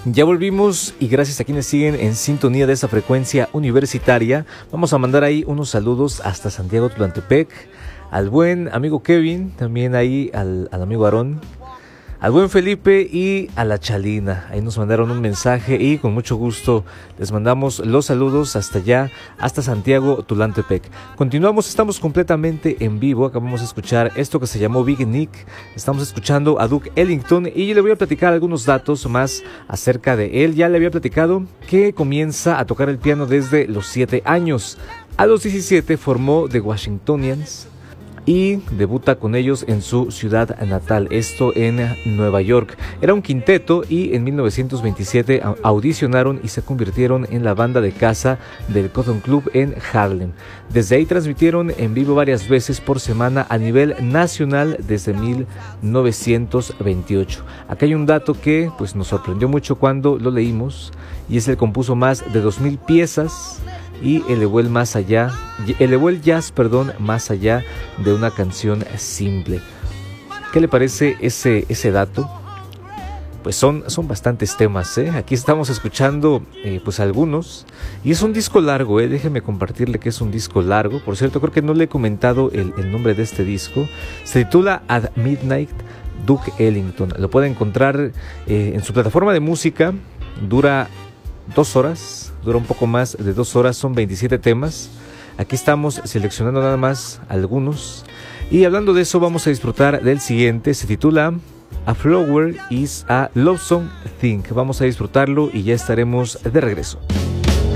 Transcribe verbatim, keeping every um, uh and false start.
Ya volvimos y gracias a quienes siguen en sintonía de esa frecuencia universitaria, vamos a mandar ahí unos saludos hasta Santiago Tlantepec, al buen amigo Kevin, también ahí al, al amigo Aarón, al buen Felipe y a la Chalina. Ahí nos mandaron un mensaje y con mucho gusto les mandamos los saludos hasta allá, hasta Santiago Tulantepec. Continuamos, estamos completamente en vivo. Acabamos de escuchar esto que se llamó Big Nick. Estamos escuchando a Duke Ellington y le voy a platicar algunos datos más acerca de él. Ya le había platicado que comienza a tocar el piano desde los siete años. A los diecisiete formó The Washingtonians y debuta con ellos en su ciudad natal, esto en Nueva York. Era un quinteto y en mil novecientos veintisiete audicionaron y se convirtieron en la banda de casa del Cotton Club en Harlem. Desde ahí transmitieron en vivo varias veces por semana a nivel nacional desde mil novecientos veintiocho. Acá hay un dato que pues nos sorprendió mucho cuando lo leímos, y es que compuso más de dos mil piezas y elevó el más allá, elevó el jazz, perdón, más allá de una canción simple. ¿Qué le parece ese, ese dato? Pues son, son bastantes temas, ¿eh? Aquí estamos escuchando eh, pues algunos, y es un disco largo, ¿eh? Déjeme compartirle que es un disco largo. Por cierto, creo que no le he comentado el, el nombre de este disco. Se titula At Midnight, Duke Ellington. Lo puede encontrar eh, en su plataforma de música. Dura dos horas, dura un poco más de dos horas, son veintisiete temas. Aquí estamos seleccionando nada más algunos, y hablando de eso vamos a disfrutar del siguiente. Se titula A Flower is a Lonesome Thing. Vamos a disfrutarlo y ya estaremos de regreso.